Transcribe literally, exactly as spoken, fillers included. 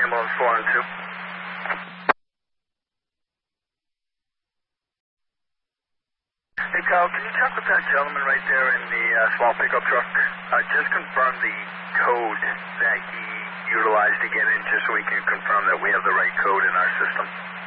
Ambulance four and two. Hey, Kyle, can you talk with that gentleman right there in the uh, small pickup truck? Uh, just confirm the code that he utilized to get in, just so we can confirm that we have the right code in our system.